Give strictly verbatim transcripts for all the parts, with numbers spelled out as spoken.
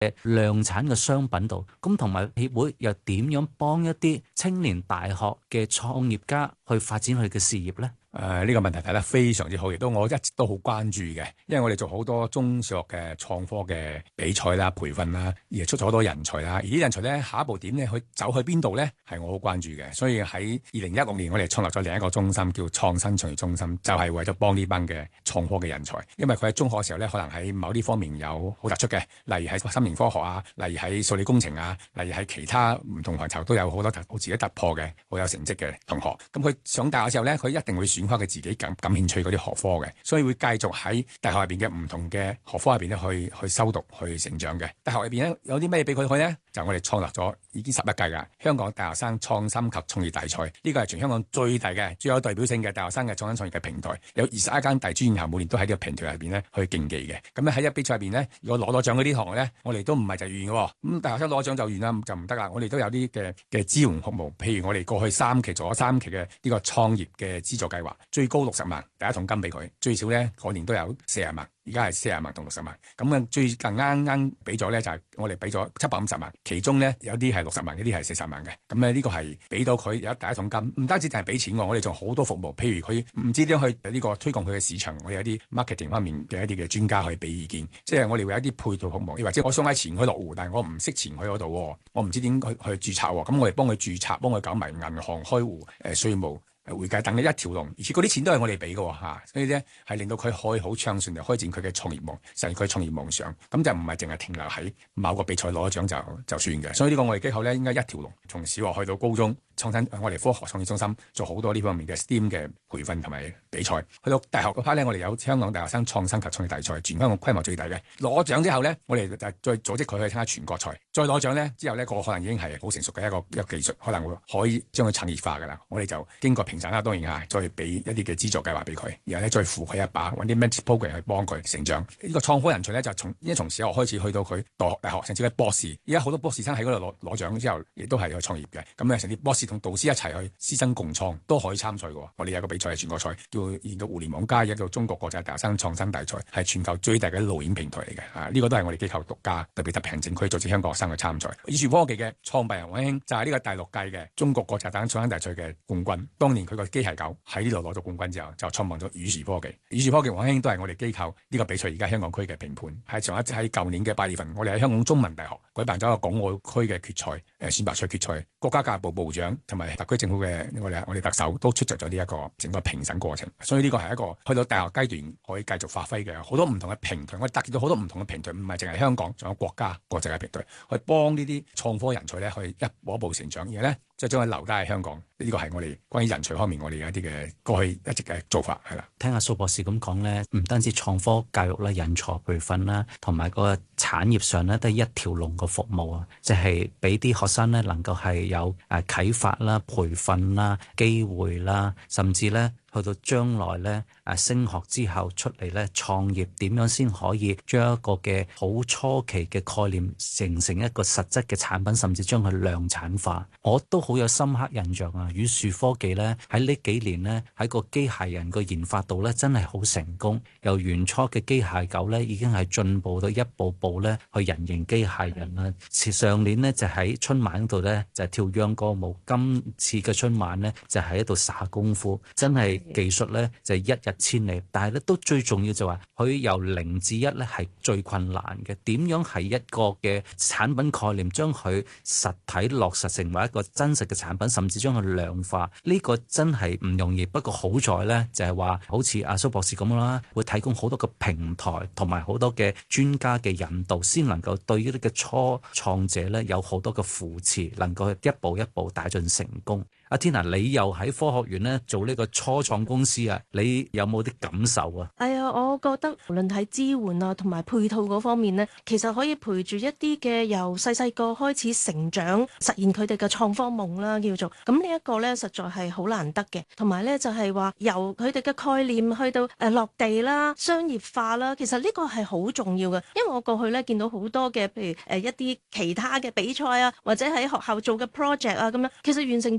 嘅量產嘅商品度。咁同埋協會又點樣幫一啲青年大學嘅創業家去發展佢嘅事業呢？ 誒呢、呃這個問題提得非常之好，亦都我一直都好關注嘅，因為我哋做好多中小學嘅創科嘅比賽啦、培訓啦，而出咗好多人才啦。而啲人才咧，下一步點咧去走去邊度咧，係我好關注嘅。所以喺二零一六年，我哋創立咗另一個中心，叫創新創業中心，就係、是、為咗幫呢班嘅創科嘅人才，因為佢喺中學嘅時候咧，可能喺某啲方面有好突出嘅，例如喺心靈科學啊，例如喺數理工程啊，例如喺其他唔同範疇都有好多好自己突破嘅、好有成績嘅同學。咁佢上大學嘅時候咧，佢一定會選翻佢自己感感興趣嗰啲學科嘅，所以會繼續喺大學入邊嘅唔同嘅學科入邊咧去去修讀、去成長嘅。大學入邊咧有啲咩俾佢去咧？就我哋創立咗已經十一屆噶香港大學生創新及創業大賽，呢個係全香港最大嘅、最有代表性嘅大學生嘅創新創業嘅平台，有二十一間大專院校每年都喺呢個平台入邊咧去競技嘅。咁咧喺一比賽入邊咧，如果攞咗獎嗰啲同學咧，我哋都唔係就完嘅。咁、嗯、大學生攞獎就完啦，就唔得啦。我哋都有啲嘅嘅支援服務，譬如我哋過去三期做咗三期嘅呢個創業嘅資助計劃，最高六十萬第一桶金俾佢，最少咧嗰年都有四十萬。而家係四十萬同六十萬，咁啊最近啱啱俾咗咧就係我哋俾咗七百五十萬，其中咧有啲係六十萬，有啲係四十萬嘅，咁咧呢個係俾到佢有第一桶金，唔單止淨係俾錢喎，我哋仲好多服務，譬如佢唔知點樣去呢個推廣佢嘅市場，我哋有啲 marketing 方面嘅一啲嘅專家去俾意見，即係我哋會有一啲配套服務，或者我想喺前海落戶，但係我唔識前海嗰度，我唔知點去去註冊喎，咁我哋幫佢註冊，幫佢搞埋銀行開戶、誒稅務。誒會計等你一條龍，而且嗰啲錢都係我哋俾嘅嚇，所以咧係令到佢可以好暢順地開展佢嘅創業夢，實現佢創業夢想。咁就唔係淨係停留喺某個比賽攞獎就就算嘅。所以呢個我哋機構咧應該一條龍，從小學去到高中創新，我哋科學創業中心做好多呢方面嘅 S T E A M 嘅培訓同埋比賽。去到大學嗰 part 咧，我哋有香港大學生創新及創業大賽，全香港規模最大嘅。攞獎之後咧，我哋就再組織佢去參加全國賽。再攞獎咧之後咧，個可能已經係好成熟嘅一個一個技術，可能會可以將佢產業化㗎啦。我哋就經過評審啦，當然嚇，再俾一啲嘅資助計劃俾佢，然後咧再扶佢一把，揾啲 mentor program 去幫佢成長。呢個創科人才咧就從一從小學開始去到佢大學，大學甚至係博士。而家好多博士生喺嗰度攞攞獎之後，亦都係去創業嘅。咁咧，成啲博士同導師一齊去師生共創，都可以參賽嘅。我哋有個比賽係全國賽，叫研究互聯網加一個中國國際大學生創新大賽，係全球最大嘅路演平台嚟嘅。啊，呢、這個都係我哋機構獨家，特別特別行政區組織香港學生去參賽。以樹科技嘅創辦人王興就係呢個第六屆嘅中國國際大學生創新大賽嘅冠軍。當年佢個機械狗喺呢度攞咗冠軍之後，就創辦咗宇樹科技。宇樹科技王興都係我哋機構呢個比賽而家香港區嘅評判。係上一喺舊年嘅八月份，我哋喺香港中文大學舉辦咗一個港澳區嘅決賽，誒、呃、選拔賽決賽，國家教育部部長同埋特區政府嘅我哋我哋特首都出席咗呢一個整個評審過程。所以呢個係一個去到大學階段可以繼續發揮嘅好多唔同嘅平台。我哋搭建咗好多唔同嘅平台，唔係淨係香港，仲有國家國際嘅平台，去幫呢啲創科人才咧去一步一步成長，而咧就將佢留低喺香港。呢個係我哋關於人才方面，我哋有一啲嘅過去一直嘅做法係啦。 聽阿蘇博士咁講咧，唔單止創科教育啦、人才培訓啦，同埋個產業上咧都係一條龍嘅服務啊，即係俾啲學生咧能夠係有誒啟發啦、培訓啦、機會啦，甚至咧去到將來咧誒升學之後出嚟咧創業，點樣先可以將一個嘅好初期嘅概念形成一個實質嘅產品，甚至將佢量產化。我都好有深刻印象啊！宇樹科技咧喺呢幾年咧喺個機械人個研發度咧真係好成功，由原初嘅機械狗咧已經係進步到一步步咧去人形機械人啦。上年咧就喺春晚度咧就係跳秧歌舞，今次嘅春晚咧就喺度耍功夫，真係技術咧就係一日千里。但係咧都最重要就話佢由零至一咧係最困難嘅，點樣係一個嘅產品概念將佢實體落實成為一個真實嘅產品，甚至將佢量化，呢個真係唔容易。不過好在呢，就係話好似阿蘇博士咁啦，會提供好多嘅平台同埋好多嘅專家嘅引導，先能夠對呢啲嘅初創者呢有好多嘅扶持，能夠一步一步帶進成功。阿天娜，你又喺科學園咧做呢個初創公司啊，你有冇啲感受啊？ 係啊，我覺得無論喺支援啊同埋配套嗰方面呢，其實可以陪住一啲嘅由細細個開始成長，實現佢哋嘅創科夢啦，叫做咁呢一個呢，實在係好難得嘅。同埋呢，就係話由佢哋嘅概念去到誒落地啦、商業化啦，其實呢個係好重要嘅。因為我過去呢見到好多嘅，譬如誒一啲其他嘅比賽啊，或者喺學校做嘅 project 啊咁樣，其實完成咗之後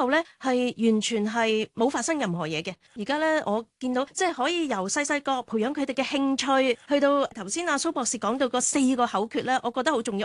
後咧係完全係冇發生任何嘢嘅。而家咧我見到即係可以由細細個培養佢哋嘅興趣，去到頭先阿蘇博士講到個四個口訣咧，我覺得好重要。